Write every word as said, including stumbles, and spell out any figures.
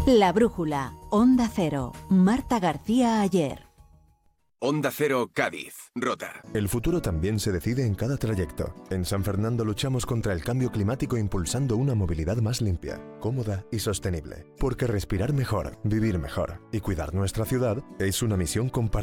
La Brújula, Onda Cero, Marta García Ayer. Onda Cero, Cádiz, Rota. El futuro también se decide en cada trayecto. En San Fernando luchamos contra el cambio climático impulsando una movilidad más limpia, cómoda y sostenible. Porque respirar mejor, vivir mejor y cuidar nuestra ciudad es una misión compartida.